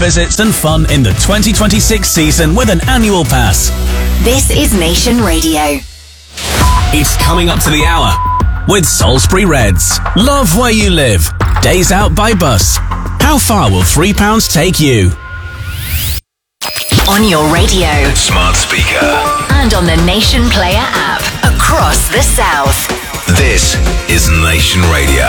visits and fun in the 2026 season with an annual pass. This is Nation Radio. It's coming up to the hour with Salisbury Reds. Love where you live. Days out by bus. How far will £3 take you? On your radio, smart speaker, and on the Nation Player app across the South. This is Nation Radio.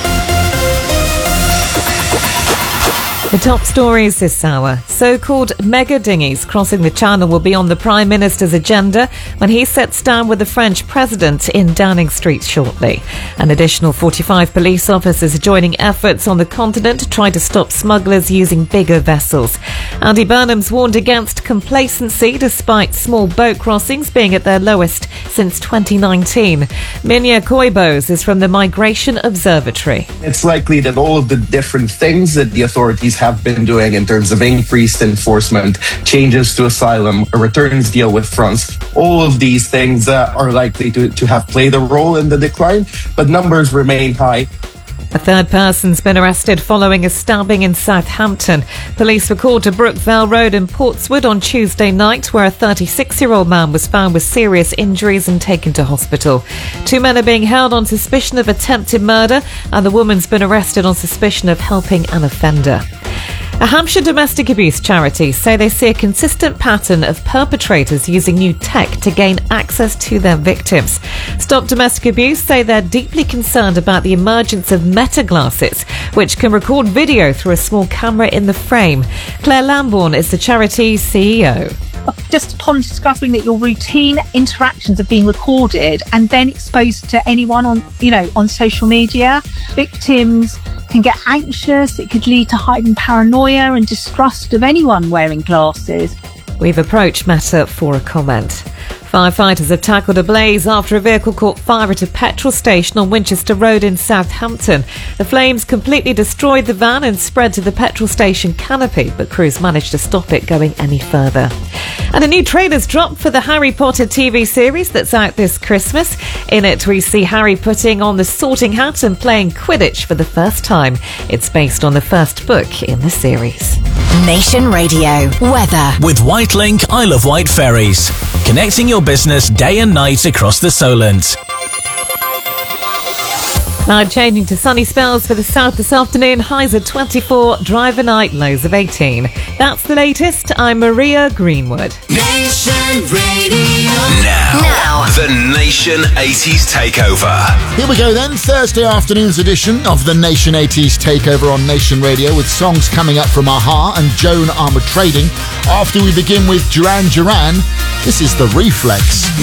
The top stories this hour. So-called mega dinghies crossing the Channel will be on the Prime Minister's agenda when he sits down with the French President in Downing Street shortly. An additional 45 police officers are joining efforts on the continent to try to stop smugglers using bigger vessels. Andy Burnham's warned against complacency despite small boat crossings being at their lowest since 2019. Minya Koibos is from the Migration Observatory. It's likely that all of the different things that the authorities have been doing in terms of increased enforcement, changes to asylum, a returns deal with France, all of these things are likely to have played a role in the decline, but numbers remain high. A third person's been arrested following a stabbing in Southampton. Police were called to Brookvale Road in Portswood on Tuesday night, where a 36-year-old man was found with serious injuries and taken to hospital. 2 men are being held on suspicion of attempted murder, and the woman's been arrested on suspicion of helping an offender. A Hampshire domestic abuse charity say they see a consistent pattern of perpetrators using new tech to gain access to their victims. Stop Domestic Abuse say they're deeply concerned about the emergence of meta glasses, which can record video through a small camera in the frame. Claire Lambourne is the charity's CEO. Just upon discovering that your routine interactions are being recorded and then exposed to anyone on social media, victims can get anxious. It could lead to heightened paranoia and distrust of anyone wearing glasses. We've approached Meta for a comment. Firefighters have tackled a blaze after a vehicle caught fire at a petrol station on Winchester Road in Southampton. The flames completely destroyed the van and spread to the petrol station canopy, but crews managed to stop it going any further. And a new trailer's dropped for the Harry Potter TV series that's out this Christmas. In it, we see Harry putting on the sorting hat and playing Quidditch for the first time. It's based on the first book in the series. Nation Radio. Weather. With Whitelink, I Love White Ferries. Connecting your business day and night across the Solent. Now changing to sunny spells for the south this afternoon. Highs at 24, dry overnight, lows of 18. That's the latest. I'm Maria Greenwood. Nation Radio. Now, the Nation 80s Takeover. Here we go then, Thursday afternoon's edition of the Nation 80s Takeover on Nation Radio, with songs coming up from Aha and Joan Armour Trading. After we begin with Duran Duran, this is The Reflex.